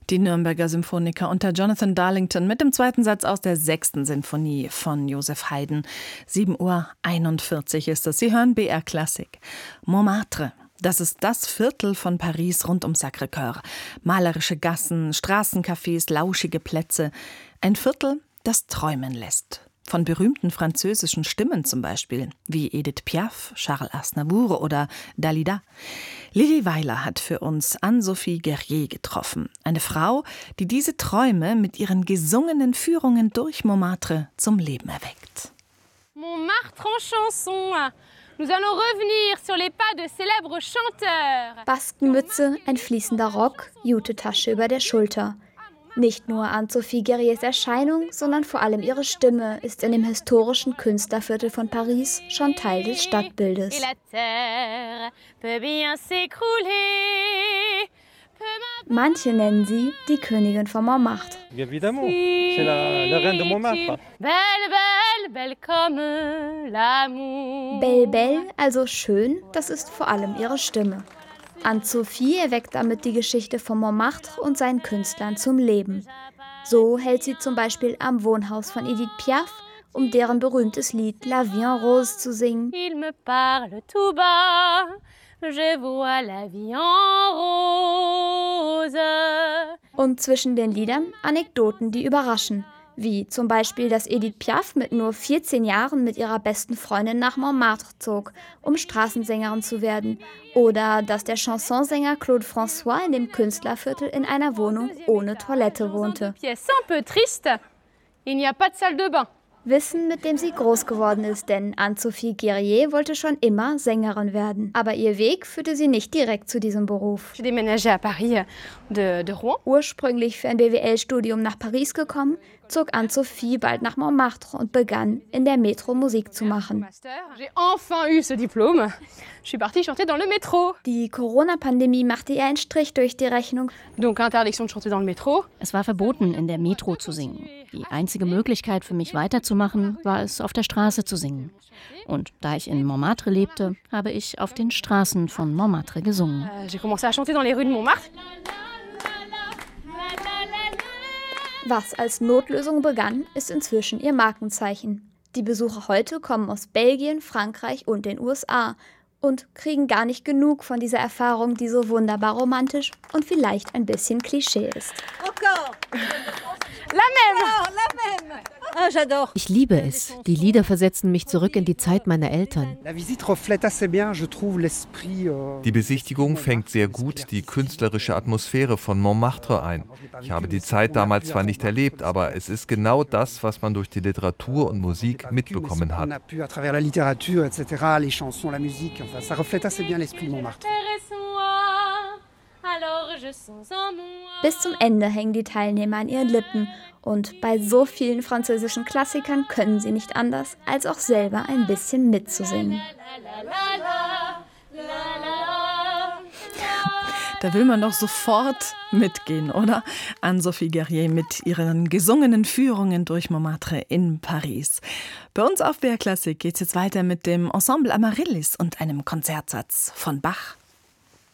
Die Nürnberger Symphoniker unter Jonathan Darlington mit dem zweiten Satz aus der 6. Sinfonie von Joseph Haydn. 7:41 Uhr ist es. Sie hören BR Klassik. Montmartre. Das ist das Viertel von Paris rund um Sacré-Cœur. Malerische Gassen, Straßencafés, lauschige Plätze. Ein Viertel, das träumen lässt. Von berühmten französischen Stimmen zum Beispiel, wie Edith Piaf, Charles Aznavour oder Dalida. Lilly Weiler hat für uns Anne-Sophie Guerrier getroffen. Eine Frau, die diese Träume mit ihren gesungenen Führungen durch Montmartre zum Leben erweckt. Montmartre en chanson. Nous allons revenir sur les pas de célèbres chanteurs. Baskenmütze, ein fließender Rock, Jutetasche über der Schulter. Nicht nur Anne-Sophie Guerriers Erscheinung, sondern vor allem ihre Stimme ist in dem historischen Künstlerviertel von Paris schon Teil des Stadtbildes. Manche nennen sie die Königin von Montmartre. Évidemment, c'est la reine de Montmartre. Belle, belle, belle comme l'amour. Belle, belle, also schön, das ist vor allem ihre Stimme. Anne-Sophie erweckt damit die Geschichte von Montmartre und seinen Künstlern zum Leben. So hält sie zum Beispiel am Wohnhaus von Edith Piaf, um deren berühmtes Lied La Vie en Rose zu singen. Il me parle tout bas, je vois la vie en rose. Und zwischen den Liedern Anekdoten, die überraschen. Wie zum Beispiel, dass Edith Piaf mit nur 14 Jahren mit ihrer besten Freundin nach Montmartre zog, um Straßensängerin zu werden. Oder dass der Chansonsänger Claude François in dem Künstlerviertel in einer Wohnung ohne Toilette wohnte. Wissen, mit dem sie groß geworden ist, denn Anne-Sophie Guerrier wollte schon immer Sängerin werden. Aber ihr Weg führte sie nicht direkt zu diesem Beruf. Ursprünglich für ein BWL-Studium nach Paris gekommen, zog Anne-Sophie bald nach Montmartre und begann, in der Metro Musik zu machen. Die Corona-Pandemie machte ihr einen Strich durch die Rechnung. Es war verboten, in der Metro zu singen. Die einzige Möglichkeit für mich weiterzumachen, war es, auf der Straße zu singen. Und da ich in Montmartre lebte, habe ich auf den Straßen von Montmartre gesungen. Was als Notlösung begann, ist inzwischen ihr Markenzeichen. Die Besucher heute kommen aus Belgien, Frankreich und den USA und kriegen gar nicht genug von dieser Erfahrung, die so wunderbar romantisch und vielleicht ein bisschen Klischee ist. Ich liebe es. Die Lieder versetzen mich zurück in die Zeit meiner Eltern. Die Besichtigung fängt sehr gut die künstlerische Atmosphäre von Montmartre ein. Ich habe die Zeit damals zwar nicht erlebt, aber es ist genau das, was man durch die Literatur und Musik mitbekommen hat. Bis zum Ende hängen die Teilnehmer an ihren Lippen und bei so vielen französischen Klassikern können sie nicht anders, als auch selber ein bisschen mitzusingen. Da will man doch sofort mitgehen, oder? Anne-Sophie Guerrier mit ihren gesungenen Führungen durch Montmartre in Paris. Bei uns auf BR Klassik geht's jetzt weiter mit dem Ensemble Amaryllis und einem Konzertsatz von Bach.